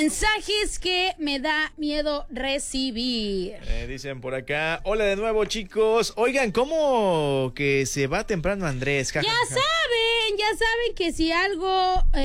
Mensajes que me da miedo recibir. Dicen por acá, hola de nuevo chicos. Oigan, ¿cómo que se va temprano Andrés? Ya saben que si algo